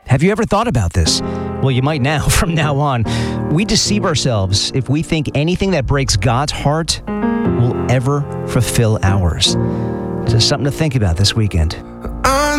Have you ever thought about this? Well, you might now. From now on, we deceive ourselves if we think anything that breaks God's heart will ever fulfill ours. Just something to think about this weekend.